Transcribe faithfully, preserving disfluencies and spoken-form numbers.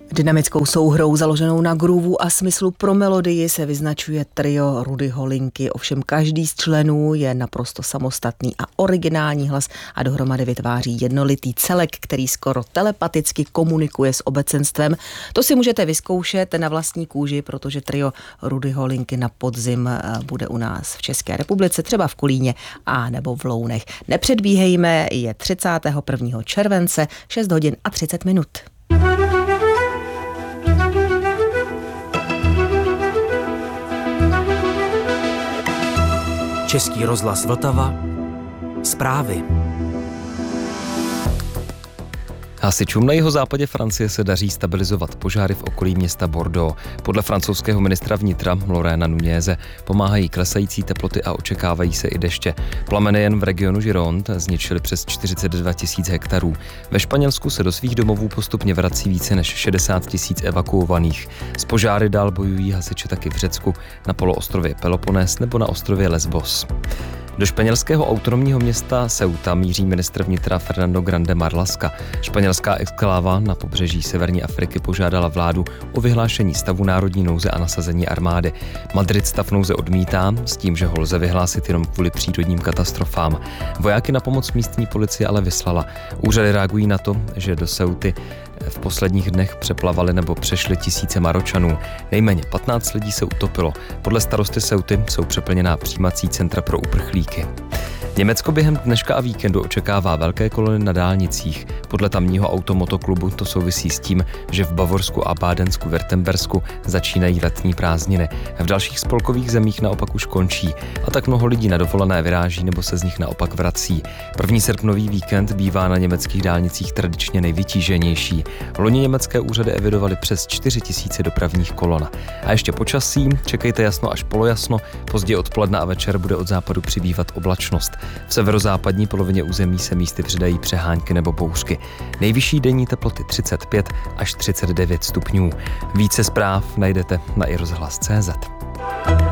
Dynamickou souhrou založenou na groovu a smyslu pro melodii se vyznačuje trio Rudyho Linky, ovšem každý z členů je naprosto samostatný a originální hlas a dohromady vytváří jednolitý celek, který skoro telepaticky komunikuje s obecenstvem. To si můžete vyzkoušet na vlastní kůži, protože trio Rudyho Linky na podzim bude u nás v České republice, třeba v Kolíně a nebo v Lounech. Nepředbíhejme, je třicátého prvního července, šest hodin a třicet minut. Český rozhlas Vltava. Zprávy. Hasičům na jihozápadě Francie se daří stabilizovat požáry v okolí města Bordeaux. Podle francouzského ministra vnitra Laurena Nuneze pomáhají klesající teploty a očekávají se i deště. Plameny jen v regionu Gironde zničily přes čtyřicet dva tisíc hektarů. Ve Španělsku se do svých domovů postupně vrací více než šedesát tisíc evakuovaných. S požáry dál bojují hasiči taky v Řecku, na poloostrově Peloponés nebo na ostrově Lesbos. Do španělského autonomního města Ceuta míří ministr vnitra Fernando Grande Marlaska. Španělská exkláva na pobřeží severní Afriky požádala vládu o vyhlášení stavu národní nouze a nasazení armády. Madrid stav nouze odmítá s tím, že ho lze vyhlásit jenom kvůli přírodním katastrofám. Vojáky na pomoc místní policie ale vyslala. Úřady reagují na to, že do Ceuty v posledních dnech přeplavali nebo přešli tisíce Maročanů. Nejméně patnáct lidí se utopilo. Podle starosty Ceuty jsou přeplněná přijímací centra pro uprchlíky. Německo během dneška a víkendu očekává velké kolony na dálnicích. Podle tamního automotoklubu to souvisí s tím, že v Bavorsku a Bádensku, Württembersku začínají letní prázdniny. V dalších spolkových zemích naopak už končí a tak mnoho lidí na dovolené vyráží nebo se z nich naopak vrací. První srpnový víkend bývá na německých dálnicích tradičně nejvytíženější. Loni německé úřady evidovaly přes čtyři tisíce dopravních kolon. A ještě počasí, čekejte jasno až polojasno, později odpoledne a večer bude od západu přibývat oblačnost. V severozápadní polovině území se místy přidají přehánky nebo bouřky. Nejvyšší denní teploty třicet pět až třicet devět stupňů. Více zpráv najdete na i rozhlas tečka cé zet.